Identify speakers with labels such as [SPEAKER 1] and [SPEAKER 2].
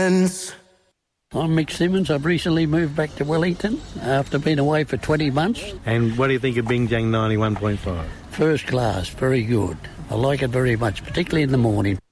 [SPEAKER 1] friends.
[SPEAKER 2] I'm Mick Simmons. I've recently moved back to Wellington after being away for 20 months.
[SPEAKER 3] And what do you think of Bingjang 91.5?
[SPEAKER 2] First class, very good. I like it very much, particularly in the morning.